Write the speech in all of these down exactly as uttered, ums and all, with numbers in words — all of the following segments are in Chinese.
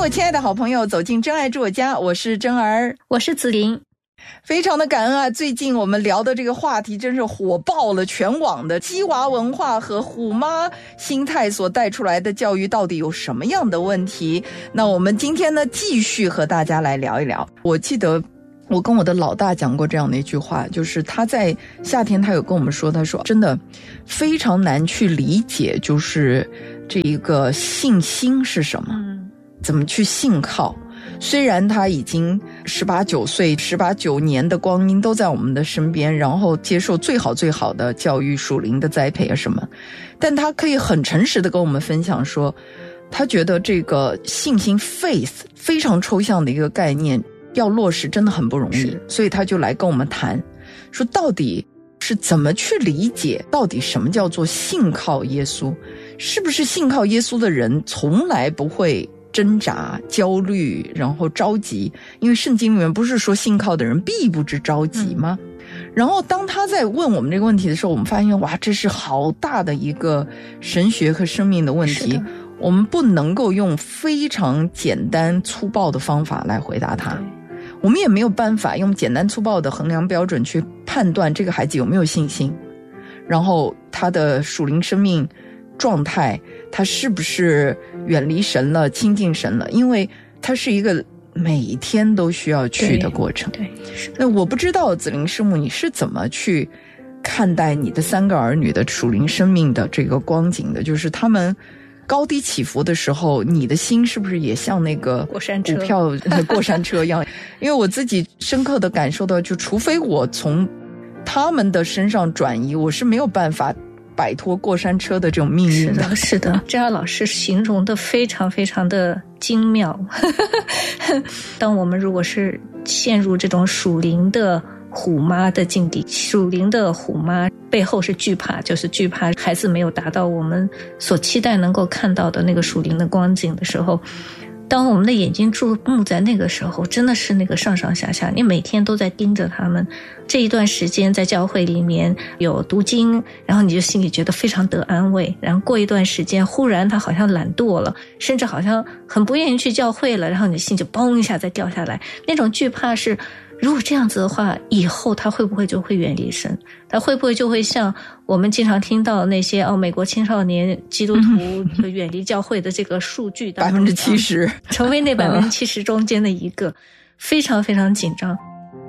亲爱的好朋友，走进真爱住我家，我是真儿， 我是子琳。 非常的感恩啊！最近我们聊的这个话题真是火爆了全网的鸡娃文化和虎妈心态所带出来的教育到底有什么样的问题。那我们今天呢继续和大家来聊一聊。我记得我跟我的老大讲过这样的一句话，就是他在夏天他有跟我们说，他说真的非常难去理解，就是这一个信心是什么，怎么去信靠。虽然他已经十八九岁十八九年的光阴都在我们的身边，然后接受最好最好的教育，属灵的栽培啊什么，但他可以很诚实的跟我们分享说，他觉得这个信心 faith 非常抽象的一个概念，要落实真的很不容易，所以他就来跟我们谈说到底是怎么去理解到底什么叫做信靠耶稣，是不是信靠耶稣的人从来不会挣扎焦虑然后着急，因为圣经里面不是说信靠的人必不知着急吗、嗯、然后当他在问我们这个问题的时候，我们发现哇，这是好大的一个神学和生命的问题，我们不能够用非常简单粗暴的方法来回答他，我们也没有办法用简单粗暴的衡量标准去判断这个孩子有没有信心，然后他的属灵生命状态，他是不是远离神了亲近神了，因为他是一个每天都需要去的过程。 对，是的。 那我不知道子琳师母你是怎么去看待你的三个儿女的属灵生命的这个光景的，就是他们高低起伏的时候，你的心是不是也像那个过山车股票过山车一样？因为我自己深刻的感受到，就除非我从他们的身上转移，我是没有办法摆脱过山车的这种命运的。 是的，是的，这样老师形容的非常非常的精妙。当我们如果是陷入这种属灵的虎妈的境地，属灵的虎妈背后是惧怕，就是惧怕孩子没有达到我们所期待能够看到的那个属灵的光景的时候，当我们的眼睛注目在那个时候，真的是那个上上下下，你每天都在盯着他们。这一段时间在教会里面有读经，然后你就心里觉得非常得安慰，然后过一段时间忽然他好像懒惰了，甚至好像很不愿意去教会了，然后你的心就嘣一下再掉下来。那种惧怕是，如果这样子的话，以后他会不会就会远离神？他会不会就会像我们经常听到那些哦，美国青少年基督徒远离教会的这个数据当中，百分之七十， 成为那百分之七十中间的一个，非常非常紧张。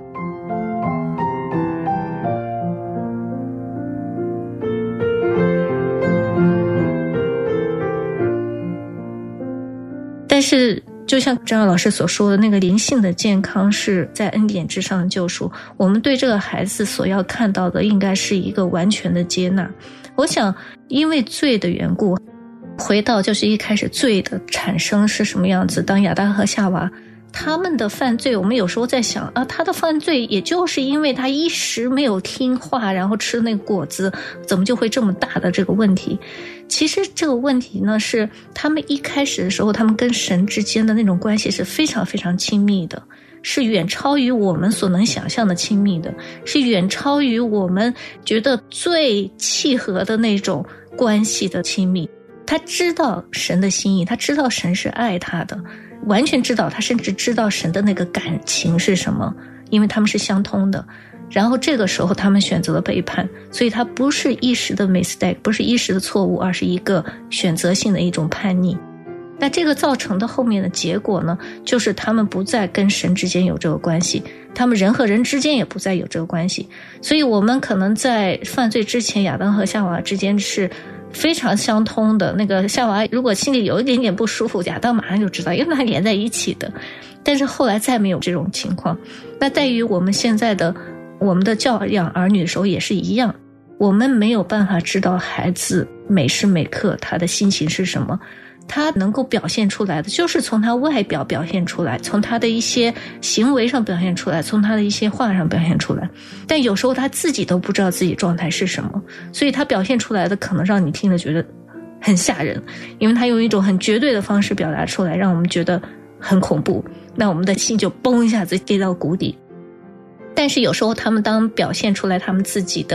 但是就像张老师所说的，那个灵性的健康是在恩典之上的救赎，我们对这个孩子所要看到的应该是一个完全的接纳。我想因为罪的缘故，回到就是一开始罪的产生是什么样子，当亚当和夏娃他们的犯罪，我们有时候在想啊，他的犯罪也就是因为他一时没有听话，然后吃那个果子，怎么就会这么大的这个问题？其实这个问题呢，是他们一开始的时候，他们跟神之间的那种关系是非常非常亲密的，是远超于我们所能想象的亲密的，是远超于我们觉得最契合的那种关系的亲密。他知道神的心意，他知道神是爱他的，完全知道，他甚至知道神的那个感情是什么，因为他们是相通的。然后这个时候他们选择了背叛，所以他不是一时的 mistake， 不是一时的错误，而是一个选择性的一种叛逆。那这个造成的后面的结果呢，就是他们不再跟神之间有这个关系，他们人和人之间也不再有这个关系。所以我们可能在犯罪之前，亚当和夏娃之间是非常相通的，那个夏娃如果心里有一点点不舒服，亚当马上就知道，因为它连在一起的。但是后来再没有这种情况。那在于我们现在的我们的教养儿女的时候也是一样，我们没有办法知道孩子每时每刻他的心情是什么，他能够表现出来的就是从他外表表现出来，从他的一些行为上表现出来，从他的一些话上表现出来。但有时候他自己都不知道自己状态是什么，所以他表现出来的可能让你听了觉得很吓人，因为他用一种很绝对的方式表达出来，让我们觉得很恐怖，那我们的心就嘣一下子跌到谷底。但是有时候他们当表现出来他们自己的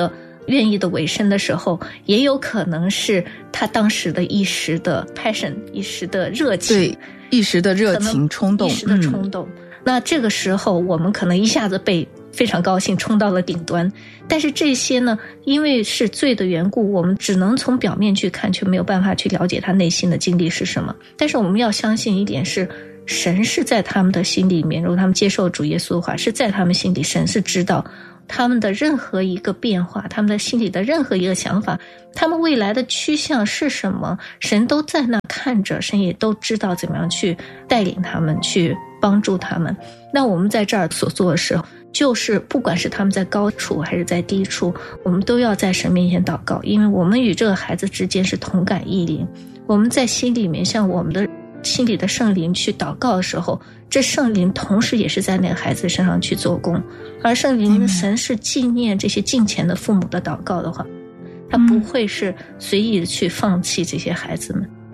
愿意的委身的时候，也有可能是他当时的一时的 passion， 一时的热情， 对，一时的热情冲动， 一时的冲动、嗯、那这个时候我们可能一下子被非常高兴冲到了顶端，但是这些呢，因为是罪的缘故，我们只能从表面去看，却没有办法去了解他内心的经历是什么。但是我们要相信一点是，神是在他们的心里面，如果他们接受主耶稣的话，是在他们心里，神是知道他们的任何一个变化，他们的心里的任何一个想法，他们未来的趋向是什么，神都在那看着，神也都知道怎么样去带领他们，去帮助他们。那我们在这儿所做的时候，就是不管是他们在高处还是在低处，我们都要在神面前祷告，因为我们与这个孩子之间是同感异灵，我们在心里面向我们的心里的圣灵去祷告的时候，这圣灵同时也是在那个孩子身上去做工。而圣灵神是纪念这些敬虔的父母的祷告的话，他不会是随意的去放弃这些孩子们。